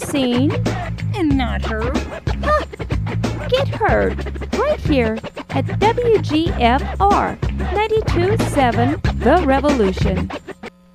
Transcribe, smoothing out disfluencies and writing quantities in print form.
seen and not heard. get heard right here at WGFR 92.7 The Revolution.